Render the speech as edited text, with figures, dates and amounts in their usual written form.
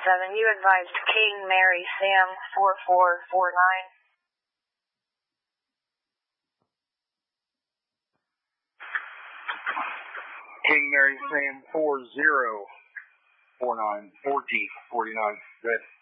you advised King Mary Sam 4449. King Mary Sam 4049, 4G49, good.